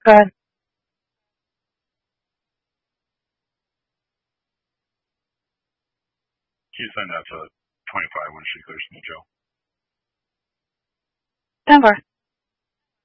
Go ahead. Houston, that's a 25 when she clears from the jail. 10-4.